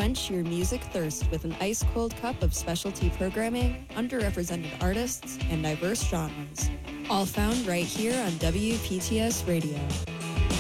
quench your music thirst with an ice-cold cup of specialty programming, underrepresented artists, and diverse genres. All found right here on WPTS Radio.